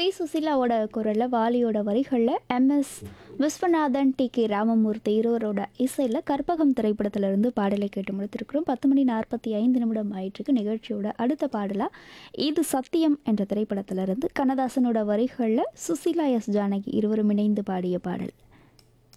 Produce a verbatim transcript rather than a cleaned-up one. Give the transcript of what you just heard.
சுசீலாவோட குரலில் வாலியோட வரிகளில் MS Viswanathan D K Ramamurthy இருவரோட இசையில் கற்பகம் திரைப்படத்திலிருந்து பாடலை கேட்டு முடித்திருக்கிறோம். பத்து மணி நாற்பத்தி ஐந்து நிமிடம் ஆயிட்டிருக்கு. நிகழ்ச்சியோட அடுத்த பாடலாக இது சத்தியம் என்ற திரைப்படத்திலிருந்து கண்ணதாசனோட வரிகளில் சுசீலா எஸ் ஜானகி இருவரும் இணைந்து பாடிய பாடல்.